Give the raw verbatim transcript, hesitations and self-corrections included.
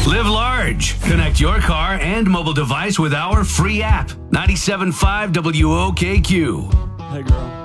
Live large. Connect your car and mobile device with our free app. ninety-seven point five W O K Q. Hey, girl.